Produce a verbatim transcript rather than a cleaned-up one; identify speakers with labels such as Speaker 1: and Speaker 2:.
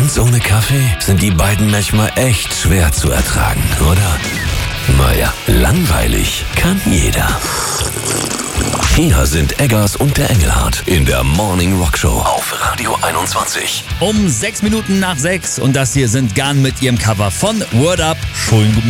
Speaker 1: Ganz ohne Kaffee sind die beiden manchmal echt schwer zu ertragen, oder? Naja, langweilig kann jeder. Hier sind Eggers und der Engelhardt in der Morning Rock Show auf Radio einundzwanzig.
Speaker 2: Um sechs Minuten nach sechs und das hier sind Gun mit ihrem Cover von Word Up. Schönen guten